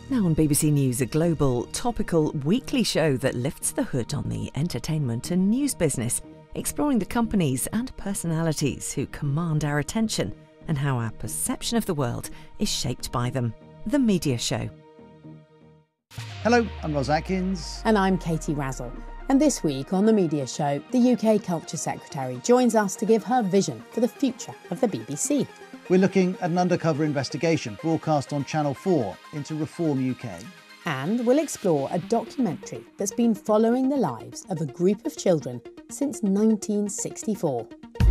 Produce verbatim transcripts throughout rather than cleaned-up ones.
Now on B B C News, a global, topical, weekly show that lifts the hood on the entertainment and news business, exploring the companies and personalities who command our attention and how our perception of the world is shaped by them. The Media Show. Hello, I'm Ros Atkins. And I'm Katie Razzle. And this week on The Media Show, the U K Culture Secretary joins us to give her vision for the future of the B B C. We're looking at an undercover investigation broadcast on Channel four into Reform U K. And we'll explore a documentary that's been following the lives of a group of children since nineteen sixty-four.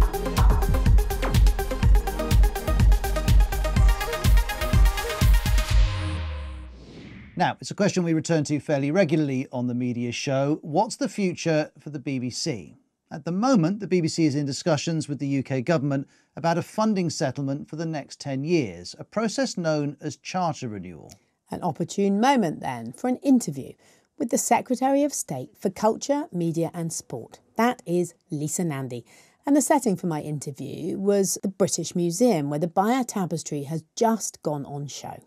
Now, it's a question we return to fairly regularly on The Media Show. What's the future for the B B C? At the moment, the B B C is in discussions with the U K government about a funding settlement for the next ten years, a process known as charter renewal. An opportune moment then for an interview with the Secretary of State for Culture, Media and Sport. That is Lisa Nandy. And the setting for my interview was the British Museum, where the Beyer Tapestry has just gone on show.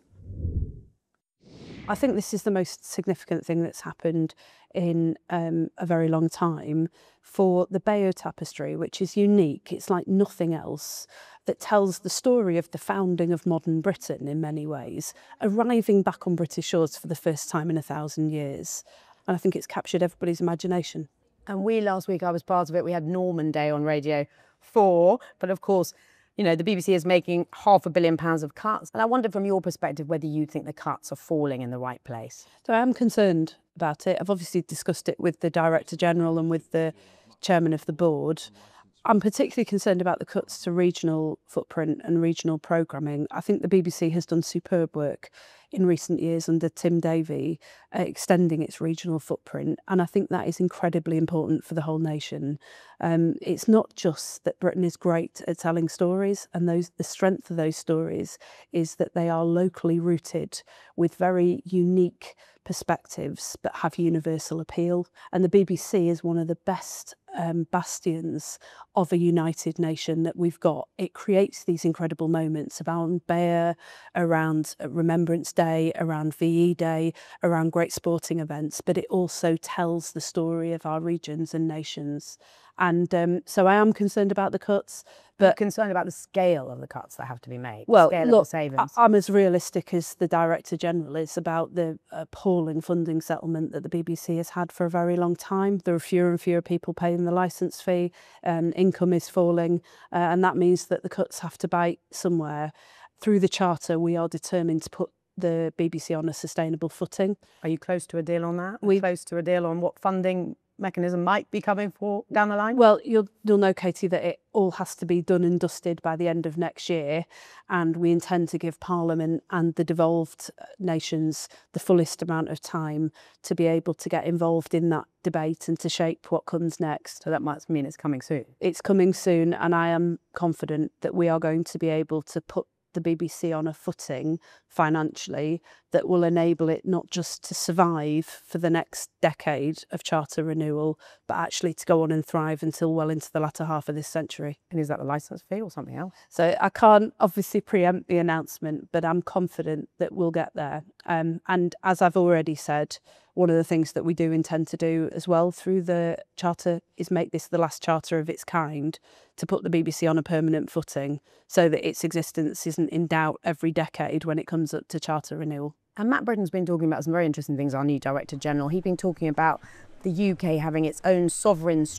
I think this is the most significant thing that's happened in um, a very long time for the Beyer Tapestry, which is unique. It's like nothing else, that tells the story of the founding of modern Britain in many ways, arriving back on British shores for the first time in a thousand years. And I think it's captured everybody's imagination. And we, last week, I was part of it, we had Norman Day on Radio four, but of course, you know, the B B C is making half a billion pounds of cuts. And I wonder from your perspective whether you think the cuts are falling in the right place. So I am concerned about it. I've obviously discussed it with the Director General and with the Chairman of the Board. I'm particularly concerned about the cuts to regional footprint and regional programming. I think the B B C has done superb work in recent years under Tim Davie, uh, extending its regional footprint. And I think that is incredibly important for the whole nation. Um, it's not just that Britain is great at telling stories, and those the strength of those stories is that they are locally rooted with very unique perspectives but have universal appeal. And the B B C is one of the best um, bastions of a united nation that we've got. It creates these incredible moments around Beyer, around Remembrance Day, around V E Day, around great sporting events, but it also tells the story of our regions and nations. And um, so I am concerned about the cuts. But You're concerned about the scale of the cuts that have to be made, well, the scale look, of the savings. I'm as realistic as the Director General is about the appalling funding settlement that the B B C has had for a very long time. There are fewer and fewer people paying the licence fee, and income is falling, uh, and that means that the cuts have to bite somewhere. Through the Charter, we are determined to put the B B C on a sustainable footing. Are you close to a deal on that? We close to a deal on what funding mechanism might be coming for down the line? Well, you'll, you'll know, Katie, that it all has to be done and dusted by the end of next year, and we intend to give Parliament and the devolved nations the fullest amount of time to be able to get involved in that debate and to shape what comes next. So that must mean it's coming soon. It's coming soon, and I am confident that we are going to be able to put the B B C on a footing financially that will enable it not just to survive for the next decade of charter renewal, but actually to go on and thrive until well into the latter half of this century. And is that the licence fee or something else? So I can't obviously preempt the announcement, but I'm confident that we'll get there. Um, and as I've already said, one of the things that we do intend to do as well through the charter is make this the last charter of its kind, to put the B B C on a permanent footing so that its existence isn't in doubt every decade when it comes up to charter renewal. And Matt Britton's been talking about some very interesting things, our new Director General. He's been talking about the U K having its own sovereign